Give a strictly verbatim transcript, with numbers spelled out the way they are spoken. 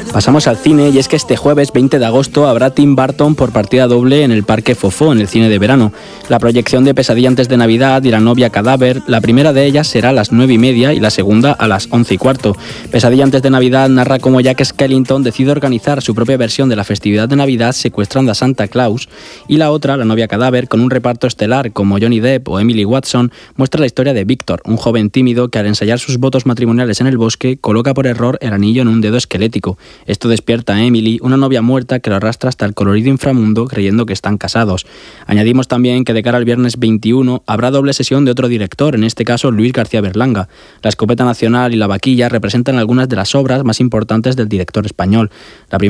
Pasamos al cine y es que este jueves veinte de agosto habrá Tim Burton por partida doble en el Parque Fofó, en el cine de verano. La proyección de Pesadilla antes de Navidad y La novia cadáver, la primera de ellas será a las nueve y media y la segunda a las once y cuarto. Pesadilla antes de Navidad narra cómo Jack Skellington decide organizar su propia versión de la festividad de Navidad secuestrando a Santa Claus, y la otra, La novia cadáver, con un reparto estelar como Johnny Depp o Emily Watson, muestra la historia de Víctor, un joven tímido que al ensayar sus votos matrimoniales en el bosque coloca por error el anillo en un dedo esquelético. Esto despierta a Emily, una novia muerta que lo arrastra hasta el colorido inframundo creyendo que están casados. Añadimos también que de cara al viernes veintiuno habrá doble sesión de otro director, en este caso Luis García Berlanga. La Escopeta Nacional y La vaquilla representan algunas de las obras más importantes del director español. La